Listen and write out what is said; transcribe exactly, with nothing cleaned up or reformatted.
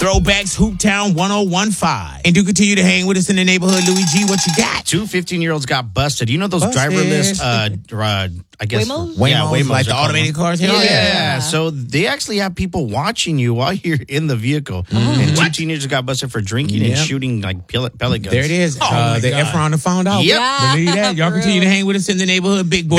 Throwbacks, Hooptown one oh one point five. And do continue to hang with us in the neighborhood. Louis G, what you got? Two fifteen-year-olds got busted. You know those Busted. driverless, uh, uh, I guess. Waymos? Yeah, Waymos, Waymos. like the they're called. automated cars? Yeah, Hell yeah, yeah. yeah. So they actually have people watching you while you're in the vehicle. And two teenagers got busted for drinking and Yep. shooting like pellet, pellet guns. There it is. Oh, uh, my the God. Efron found out. Yep. Believe that. Y'all For continue real. to hang with us in the neighborhood. Big boy.